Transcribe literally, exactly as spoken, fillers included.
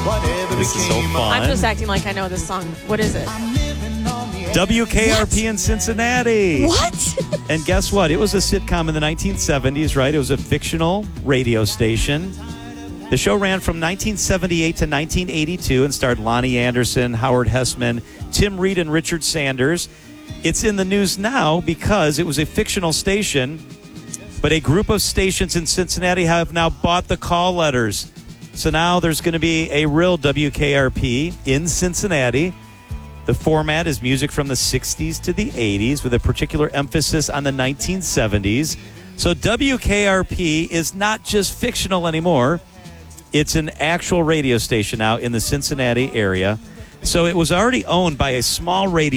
This is so fun. I'm just acting like I know this song. What is it? W K R P What? in Cincinnati. What? And guess what? It was a sitcom in the nineteen seventies, right? It was a fictional radio station. The show ran from nineteen seventy-eight to nineteen eighty-two and starred Lonnie Anderson, Howard Hessman, Tim Reed, and Richard Sanders. It's in the news now because it was a fictional station, but a group of stations in Cincinnati have now bought the call letters. So now there's going to be a real W K R P in Cincinnati. The format is music from the sixties to the eighties with a particular emphasis on the nineteen seventies. So W K R P is not just fictional anymore. It's an actual radio station now in the Cincinnati area. So it was already owned by a small radio